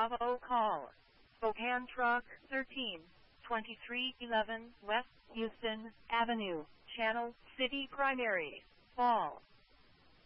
Bravo call. Spokane Truck 132311 West Houston Avenue, Channel City Primary, Fall.